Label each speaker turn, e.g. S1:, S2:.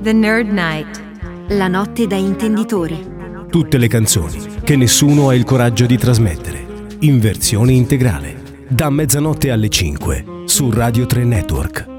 S1: The Nerd Night.
S2: La notte da intenditori.
S3: Tutte le canzoni che nessuno ha il coraggio di trasmettere, in versione integrale, da mezzanotte alle 5 su Radio 3 Network.